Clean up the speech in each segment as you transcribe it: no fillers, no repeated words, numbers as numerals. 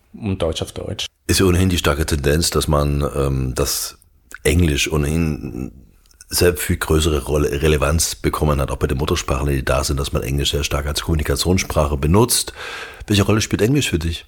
und Deutsch auf Deutsch. Ist ja ohnehin die starke Tendenz, dass man das Englisch ohnehin sehr viel größere Relevanz bekommen hat, auch bei den Muttersprachlern, die da sind, dass man Englisch sehr stark als Kommunikationssprache benutzt. Welche Rolle spielt Englisch für dich?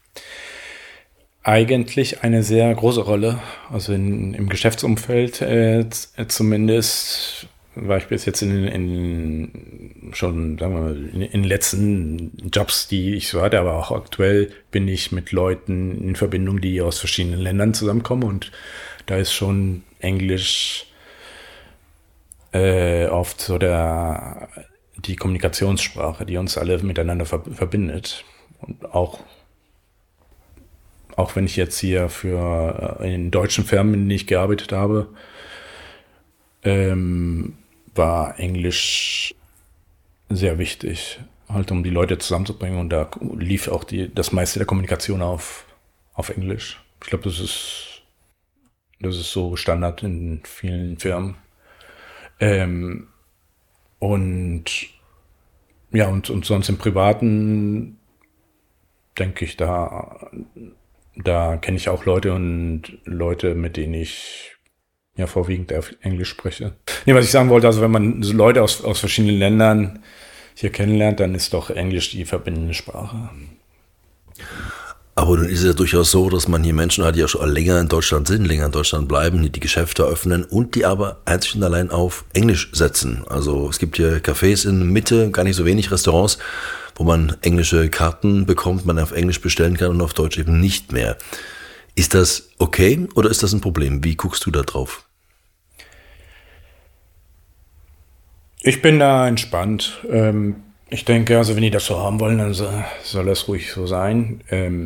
Eigentlich eine sehr große Rolle, also im Geschäftsumfeld zumindest war ich bis jetzt schon, sagen wir mal, in den letzten Jobs, die ich so hatte, aber auch aktuell bin ich mit Leuten in Verbindung, die aus verschiedenen Ländern zusammenkommen, und da ist schon Englisch oft so die Kommunikationssprache, die uns alle miteinander verbindet. Und auch wenn ich jetzt hier in deutschen Firmen, in denen ich gearbeitet habe, war Englisch sehr wichtig, halt um die Leute zusammenzubringen, und da lief auch das meiste der Kommunikation auf Englisch. Ich glaube, das ist so Standard in vielen Firmen. Und sonst im Privaten denke ich, da kenne ich auch Leute mit denen ich ja vorwiegend auf Englisch spreche. Nee, was ich sagen wollte, also wenn man so Leute aus verschiedenen Ländern hier kennenlernt, dann ist doch Englisch die verbindende Sprache. Aber nun ist es ja durchaus so, dass man hier Menschen hat, die ja schon länger in Deutschland sind, länger in Deutschland bleiben, die Geschäfte öffnen und die aber einzig und allein auf Englisch setzen. Also es gibt hier Cafés in Mitte, gar nicht so wenig Restaurants, wo man englische Karten bekommt, man auf Englisch bestellen kann und auf Deutsch eben nicht mehr. Ist das okay oder ist das ein Problem? Wie guckst du da drauf? Ich bin da entspannt. Ich denke, also wenn die das so haben wollen, dann soll das ruhig so sein.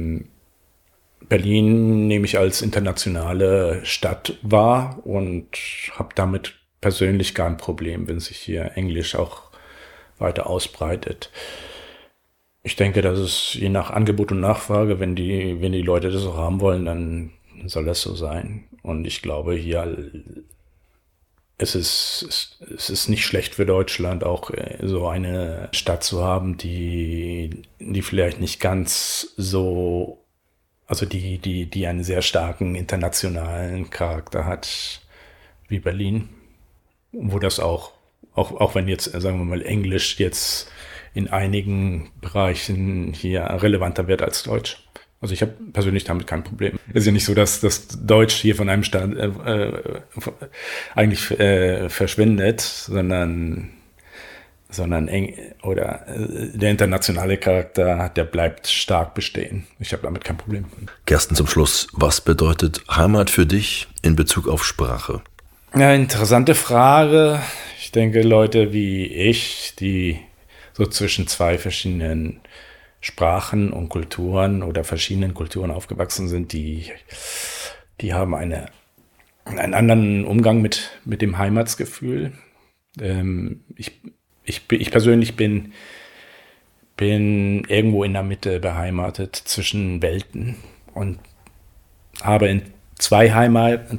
Berlin nehme ich als internationale Stadt wahr und habe damit persönlich gar ein Problem, wenn sich hier Englisch auch weiter ausbreitet. Ich denke, dass es je nach Angebot und Nachfrage, wenn die Leute das auch haben wollen, dann soll das so sein. Und ich glaube, hier es ist nicht schlecht für Deutschland, auch so eine Stadt zu haben, die vielleicht nicht ganz so, also die einen sehr starken internationalen Charakter hat wie Berlin, wo das auch wenn jetzt, sagen wir mal, Englisch jetzt in einigen Bereichen hier relevanter wird als Deutsch. Also ich habe persönlich damit kein Problem. Es ist ja nicht so, dass das Deutsch hier von einem Staat eigentlich verschwindet, sondern der internationale Charakter, der bleibt stark bestehen. Ich habe damit kein Problem. Gersten, zum Schluss, was bedeutet Heimat für dich in Bezug auf Sprache? Ja, interessante Frage. Ich denke, Leute wie ich, die so zwischen zwei verschiedenen Sprachen und Kulturen oder verschiedenen Kulturen aufgewachsen sind, die haben einen anderen Umgang mit dem Heimatsgefühl. Ich persönlich bin irgendwo in der Mitte beheimatet zwischen Welten und habe in zwei Heimaten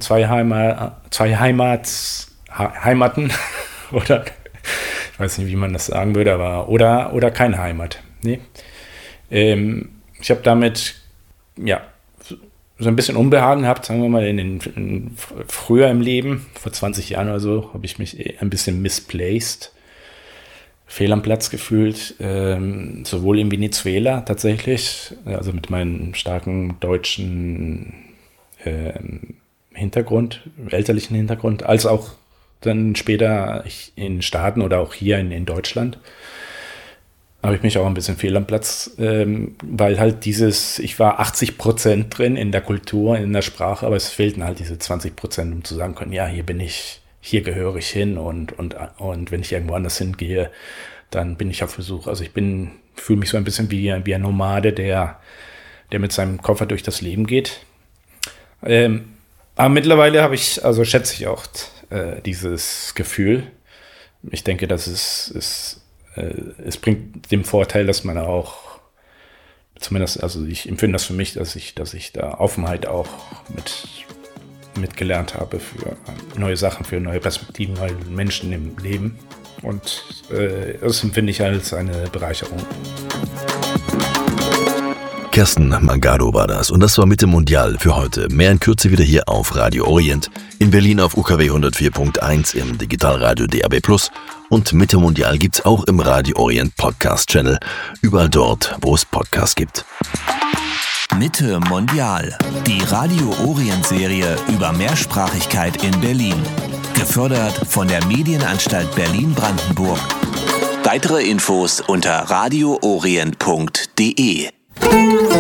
oder ich weiß nicht, wie man das sagen würde, aber oder keine Heimat. Nee. Ich habe damit so ein bisschen Unbehagen gehabt, sagen wir mal, früher im Leben, vor 20 Jahren oder so, habe ich mich ein bisschen misplaced, fehl am Platz gefühlt, sowohl in Venezuela tatsächlich, also mit meinem starken deutschen Hintergrund, elterlichen Hintergrund, als auch dann später in den Staaten oder auch hier in Deutschland. Habe ich mich auch ein bisschen fehl am Platz, weil halt ich war 80% drin in der Kultur, in der Sprache, aber es fehlten halt diese 20%, um zu sagen können, ja, hier bin ich, hier gehöre ich hin und wenn ich irgendwo anders hingehe, dann bin ich auf Besuch. Also fühle mich so ein bisschen wie ein Nomade, der mit seinem Koffer durch das Leben geht. Aber mittlerweile schätze ich auch dieses Gefühl. Ich denke, dass es bringt den Vorteil, dass man auch, zumindest, also ich empfinde das für mich, dass ich da Offenheit auch mitgelernt habe für neue Sachen, für neue Perspektiven, neue Menschen im Leben. Und das empfinde ich als eine Bereicherung. Kersten Mangado war das. Und das war Mitte Mondial für heute. Mehr in Kürze wieder hier auf Radio Orient. In Berlin auf UKW 104.1 im Digitalradio DAB+. Und Mitte Mondial gibt's auch im Radio Orient Podcast Channel. Überall dort, wo es Podcasts gibt. Mitte Mondial. Die Radio Orient Serie über Mehrsprachigkeit in Berlin. Gefördert von der Medienanstalt Berlin-Brandenburg. Weitere Infos unter radioorient.de.